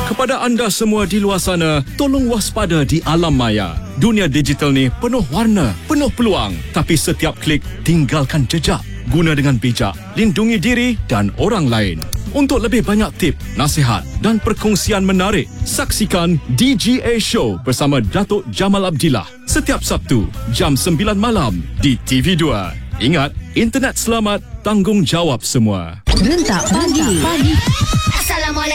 Kepada anda semua di luar sana, tolong waspada di alam maya. Dunia digital ni penuh warna, penuh peluang. Tapi setiap klik tinggalkan jejak. Guna dengan bijak, lindungi diri dan orang lain. Untuk lebih banyak tip, nasihat dan perkongsian menarik, saksikan DGA Show bersama Datuk Jamal Abdillah setiap Sabtu jam 9 malam di TV2. Ingat, internet selamat, tanggungjawab semua. Rentak pagi. Assalamualaikum.